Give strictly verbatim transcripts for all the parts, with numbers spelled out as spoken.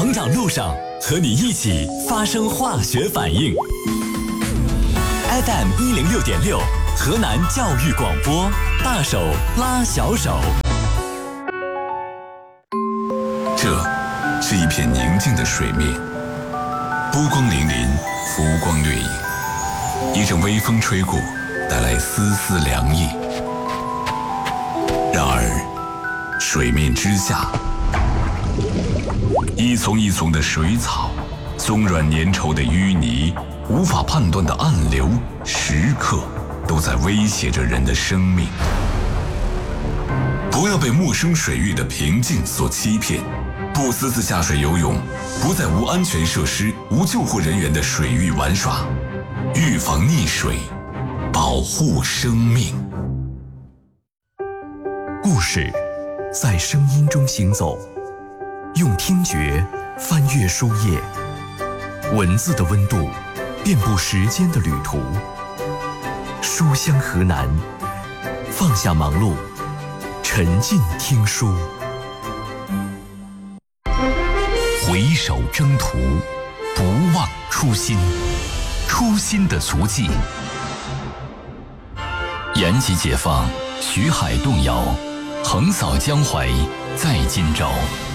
成长路上，和你一起发生化学反应。F M 一零六点六，河南教育广播，大手拉小手。 这是一片宁静的水面，波光粼粼，浮光掠影。一阵微风吹过，带来丝丝凉意。然而，水面之下，一丛一丛的水草，松软粘稠的淤泥，无法判断的暗流，时刻都在威胁着人的生命。不要被陌生水域的平静所欺骗，不私自下水游泳，不在无安全设施、无救护人员的水域玩耍，预防溺水，保护生命。 故事在声音中行走，用听觉翻阅书页，文字的温度遍布时间的旅途。书香河南，放下忙碌，沉浸听书。回首征途，不忘初心，初心的足迹。延吉解放，徐海动摇，横扫江淮在今朝。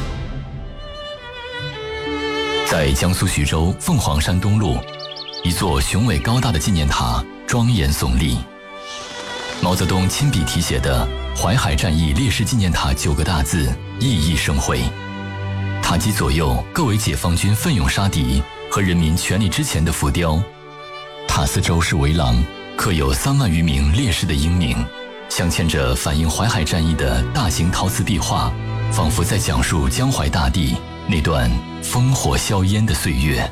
在江苏徐州凤凰山东路，一座雄伟高大的纪念塔庄严耸立。毛泽东亲笔题写的“淮海战役烈士纪念塔”九个大字熠熠生辉。塔基左右各为解放军奋勇杀敌和人民全力之前的浮雕。塔四周是围廊，刻有三万余名烈士的英名，镶嵌着反映淮海战役的大型陶瓷壁画，仿佛在讲述江淮大地那段烽火硝烟的岁月。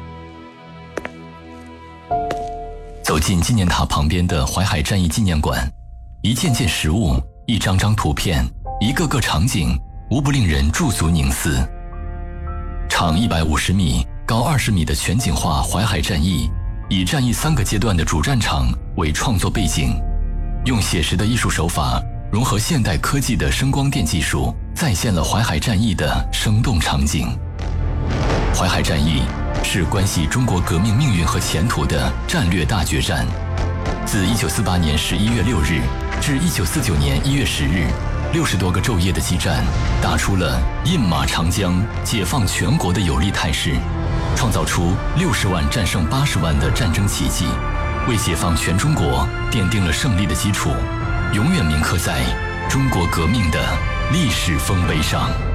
走进纪念塔旁边的淮海战役纪念馆，一件件实物，一张张图片，一个个场景，无不令人驻足凝思。长一百五十米、高二十米的全景画淮海战役，以战役三个阶段的主战场为创作背景，用写实的艺术手法融合现代科技的声光电技术，再现了淮海战役的生动场景。淮海战役是关系中国革命命运和前途的战略大决战。自一九四八年十一月六日至一九四九年一月十日，六十多个昼夜的激战，打出了印马长江、解放全国的有利态势，创造出六十万战胜八十万的战争奇迹，为解放全中国奠定了胜利的基础，永远铭刻在中国革命的历史丰碑上。